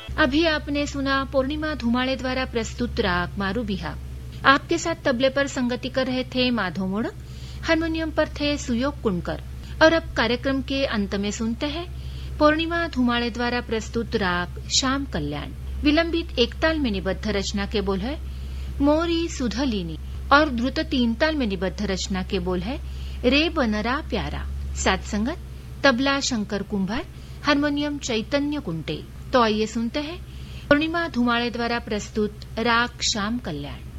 अभी आपने सुना पूर्णिमा धुमाड़े द्वारा प्रस्तुत राग मारू बिहा। आपके साथ तबले पर संगति कर रहे थे माधव मोड़, हारमोनियम पर थे सुयोग कुंडकर। और अब कार्यक्रम के अंत में सुनते हैं पूर्णिमा धुमाड़े द्वारा प्रस्तुत राग श्याम कल्याण। विलंबित एक ताल में निबद्ध रचना के बोल है मोरी सुधलीनी और द्रुत 3 ताल में निबद्ध रचना के बोल है रे बनरा प्यारा। साथ संगत तबला शंकर कुंभार, हारमोनियम चैतन्य कुंटे। तो आइए सुनते हैं पूर्णिमा धुमाड़े द्वारा प्रस्तुत राग श्याम कल्याण।